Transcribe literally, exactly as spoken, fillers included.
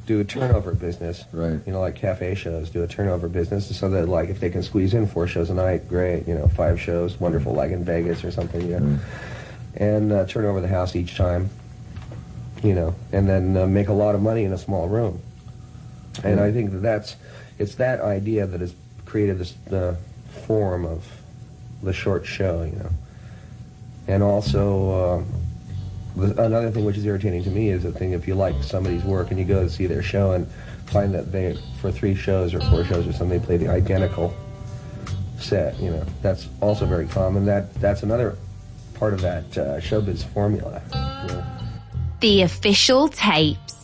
do a turnover business. Right. You know, like cafe shows do a turnover business, so that like if they can squeeze in four shows a night, great. You know, five shows, wonderful, like in Vegas or something. You know, Mm. and uh, turn over the house each time. You know, and then uh, make a lot of money in a small room. And Mm. I think that that's it's that idea that has created this uh, form of the short show. You know, and also. Uh, Another thing which is irritating to me is the thing if you like somebody's work and you go to see their show and find that they, for three shows or four shows or something, they play the identical set, you know. That's also very common. That That's another part of that uh, showbiz formula. You know. The Official Tapes.